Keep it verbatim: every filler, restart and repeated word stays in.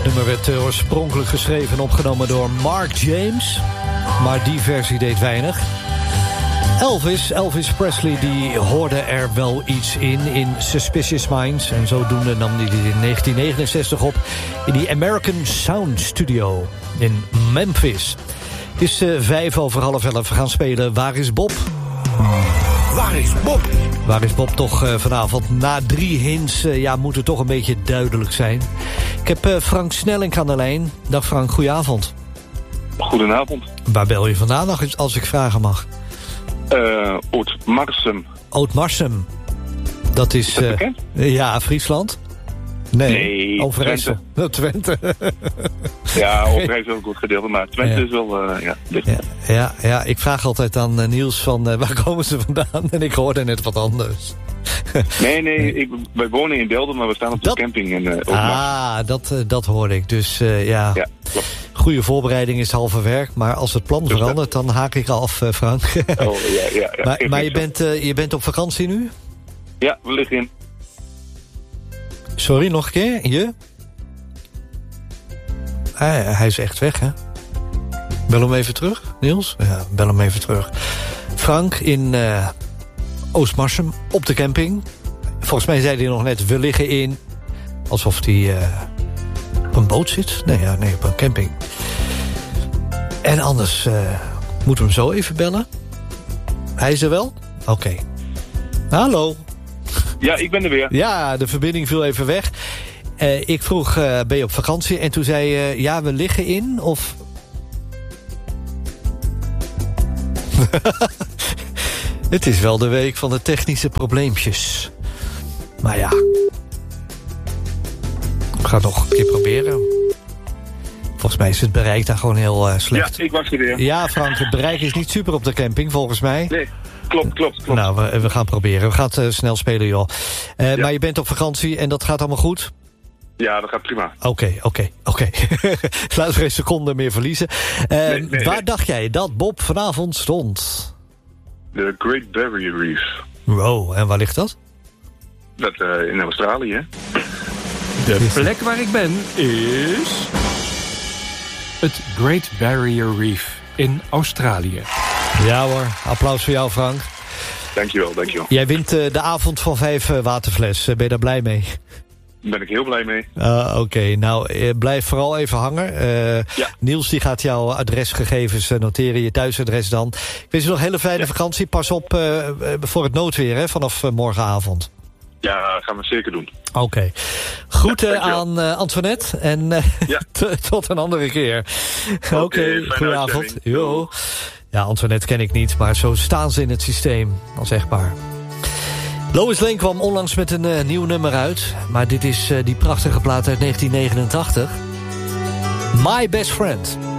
Dit nummer werd uh, oorspronkelijk geschreven en opgenomen door Mark James. Maar die versie deed weinig. Elvis, Elvis Presley, die hoorde er wel iets in, in Suspicious Minds. En zodoende nam hij die in negentien negenenzestig op in die American Sound Studio in Memphis. Het is uh, vijf over half elf. We gaan spelen Waar is Bob? Waar is Bob? Waar is Bob toch uh, vanavond? Na drie hints uh, ja, moet het toch een beetje duidelijk zijn. Ik heb uh, Frank Snelling aan de lijn. Dag Frank, goedenavond. Goedenavond. Waar bel je vandaan nog, als ik vragen mag? Uh, Oud-Marsum. Oud-Marsum. Dat is... Is dat uh, bekend? Ja, Friesland. Nee, nee Overijssel. Twente. Twente. Ja, Overijssel is ook een goed gedeelte, maar Twente ja. is wel... Uh, ja, dicht. Ja, ja, ja, ik vraag altijd aan uh, Niels van uh, waar komen ze vandaan? En ik hoorde net wat anders. nee, nee, ik, wij wonen in Delden, maar we staan op de dat... camping in uh, Ah, dat, uh, dat hoorde ik. Dus uh, ja, ja klopt. Goede voorbereiding is halve werk. Maar als het plan dus verandert, dan haak ik af, uh, Frank. oh, ja, ja, ja. Maar, maar je, bent, uh, je bent op vakantie nu? Ja, we liggen in. Sorry, nog een keer? Je? Hij, hij is echt weg, hè? Bel hem even terug, Niels? Ja, bel hem even terug. Frank in uh, Oostmarsum op de camping. Volgens mij zei hij nog net, we liggen in... Alsof hij uh, op een boot zit. Nee, ja, nee, op een camping. En anders uh, moeten we hem zo even bellen. Hij is er wel? Oké. Okay. Hallo. Ja, ik ben er weer. Ja, de verbinding viel even weg. Uh, ik vroeg, uh, ben je op vakantie? En toen zei je, uh, ja, we liggen in, of... Het is wel de week van de technische probleempjes. Maar ja. Ik ga het nog een keer proberen. Volgens mij is het bereik daar gewoon heel uh, slecht. Ja, ik was er weer. Ja, Frank, het bereik is niet super op de camping, volgens mij. Nee. Klopt, klopt, klopt. Nou, we, we gaan proberen. We gaan het uh, snel spelen, joh. Uh, ja. Maar je bent op vakantie en dat gaat allemaal goed? Ja, dat gaat prima. Oké, oké, oké. Laten we geen seconde meer verliezen. Uh, nee, nee, waar nee. dacht jij dat Bob vanavond stond? De Great Barrier Reef. Wow, en waar ligt dat? Dat uh, in Australië. De plek waar ik ben is... het Great Barrier Reef in Australië. Ja hoor, applaus voor jou, Frank. Dankjewel, dankjewel. Jij wint uh, de avond van vijf uh, waterfles. Uh, ben je daar blij mee? Daar ben ik heel blij mee. Uh, Oké, okay. nou, uh, blijf vooral even hangen. Uh, ja. Niels die gaat jouw adresgegevens uh, noteren, je thuisadres dan. Ik wens je nog een hele fijne ja. vakantie. Pas op uh, voor het noodweer, hè, vanaf uh, morgenavond. Ja, gaan we zeker doen. Oké. Okay. Groeten ja, aan uh, Antoinette en uh, ja. tot een andere keer. Oké, okay, okay, goedenavond. Jo. Ja, Antoinette ken ik niet, maar zo staan ze in het systeem als echtpaar. Lois Lane kwam onlangs met een uh, nieuw nummer uit. Maar dit is uh, die prachtige plaat uit negentien negenentachtig. My Best Friend.